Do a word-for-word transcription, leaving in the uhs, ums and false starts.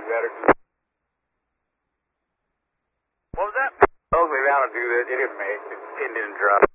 better. What was that? Oh, maybe I don't do that. It didn't make it. It didn't drop.